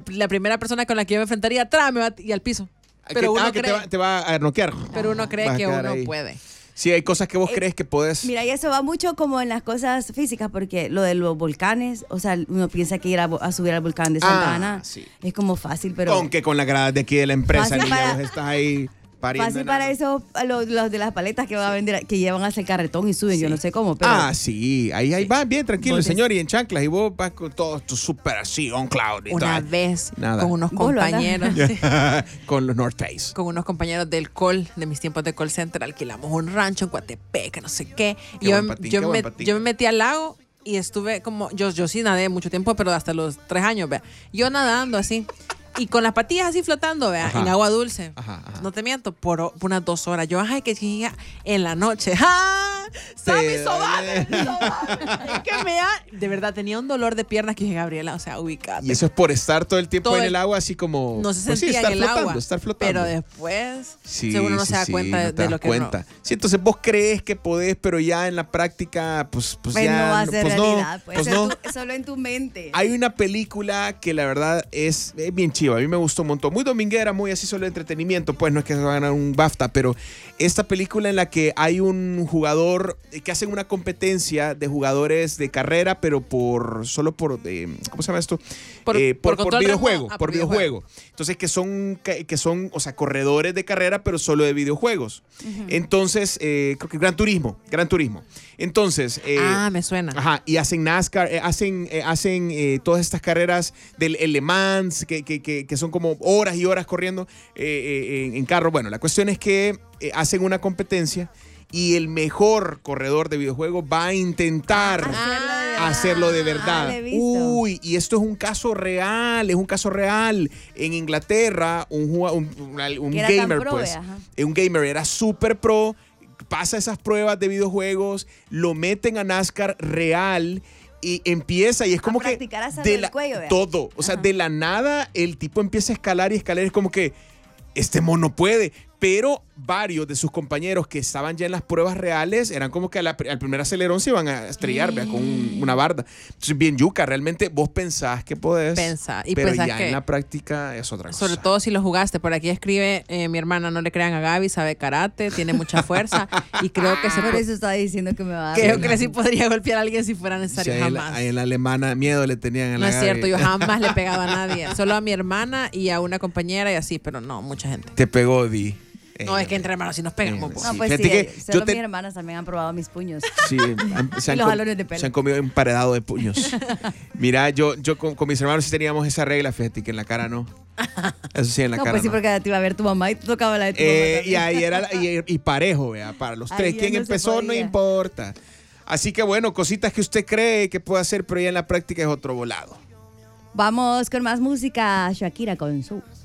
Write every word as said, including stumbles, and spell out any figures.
la primera persona con la que yo me enfrentaría, tráeme y al piso. Pero que, uno ah, cree, que te va, te va a noquear. Pero uno cree que uno ahí. puede. Sí, hay cosas que vos eh, crees que podés. Mira, y eso va mucho como en las cosas físicas, porque lo de los volcanes, o sea, uno piensa que ir a, a subir al volcán de Santa ah, Ana sí. es como fácil, pero... Con que con la grada de aquí de la empresa, niña, para, vos estás ahí pariendo. Fácil para eso, los, los de las paletas que van a vender, que llevan hasta el carretón y suben, sí. yo no sé cómo, pero... Ah, sí, ahí, ahí sí. va bien tranquilo el Entonces, señor y en chanclas y vos vas con todo tu súper así, on cloud y Una todo. vez Nada. con unos compañeros. Sí. Con los North Face. Con unos compañeros del call, de mis tiempos de call center, alquilamos un rancho en Coatepeque, no sé qué. Qué Y yo, patín, yo, me, patín. yo me metí al lago y estuve como, yo, yo sí nadé mucho tiempo, pero hasta los tres años, vea. Yo nadando así. Y con las patillas así flotando, vea, Ajá. en agua dulce. Ajá, ajá. No te miento, por, por unas dos horas. Yo, ay, que chinga, en la noche. ¡Ah! ¡Sammy, sobame! ¡Sobame! Es que me ha... De verdad, tenía un dolor de piernas que dije, Gabriela, o sea, ubicate. Y eso es por estar todo el tiempo Todo en el- el agua, así como. No se pues sí, sentía estar en el flotando, agua. estar flotando. Pero después, Sí, seguro no sí, se da sí, cuenta no de, te de das lo que cuenta. no. Sí, entonces vos crees que podés, pero ya en la práctica, pues, pues, Pues ya. no va a ser pues realidad, no, puede pues ser no. tu- solo en tu mente. Hay una película que la verdad es, es bien chiva. A mí me gustó un montón. Muy dominguera, muy así solo de entretenimiento. Pues no es que se va a ganar un BAFTA, pero esta película en la que hay un jugador que hacen una competencia de jugadores de carrera, pero por solo por eh, ¿cómo se llama esto? Por- Eh, por, por por control videojuego, remoto. Ah, por por videojuego. Entonces que son que, que son, o sea, corredores de carrera, pero solo de videojuegos. Ujú. Entonces, eh, creo que Gran Turismo, Gran Turismo. Entonces, eh, Ah, me suena. ajá, y hacen NASCAR, eh, hacen, eh, hacen eh, todas estas carreras del el Le Mans, que, que, que, que son como horas y horas corriendo eh, eh, en, en carro. Bueno, la cuestión es que eh, hacen una competencia y el mejor corredor de videojuegos va a intentar Ah, hacerlo de verdad. Ah, lo he visto. Uy, y esto es un caso real, es un caso real. En Inglaterra, un, juga- un, un- un Que era tan gamer, pro, pues, ajá. un gamer era súper pro, pasa esas pruebas de videojuegos, lo meten a NASCAR real y empieza y es como que practicar hasta de el la- cuello, vea. todo, o sea, Ajá. de la nada el tipo empieza a escalar y escalar, es como que este mono puede, pero varios de sus compañeros que estaban ya en las pruebas reales eran como que a la- al primer acelerón se iban a estrellar, vea, con un- una barda. Entonces, bien yuca, realmente vos pensás que podés, Pensa, y pero pensás ya que- en la práctica es otra cosa. Sobre todo si lo jugaste. Por aquí escribe eh, mi hermana, no le crean a Gaby, sabe karate, tiene mucha fuerza y creo que se Por po- eso estaba diciendo que me va a dar. creo pena. que sí podría golpear a alguien si fuera Sí, necesario. ahí en la- Jamás. ahí en la alemana miedo le tenían a No la es Gaby. cierto, yo jamás le pegaba a nadie. Solo a mi hermana y a una compañera y así, pero no, mucha gente. Te pegó, Di. No, Eh, es que entre hermanos sí nos pegamos. eh, po. No, Sí, pues sí, fíjate que eh, yo solo te- mis hermanas también han probado mis puños. Sí, han- se, Y han los com- jalones de pelo. se han comido emparedado de puños. Mira, yo, yo con, con mis hermanos sí teníamos esa regla, fíjate, que en la cara no. Eso sí, en la No, cara pues sí, no. porque te iba a ver tu mamá y te tocaba la de tu Eh, y mamá. ahí era la- y, y parejo, vea, para los Ahí tres. ya ¿Quién no se empezó? No podía. importa. Así que bueno, cositas que usted cree que puede hacer, pero ya en la práctica es otro volado. Vamos con más música. Shakira con su.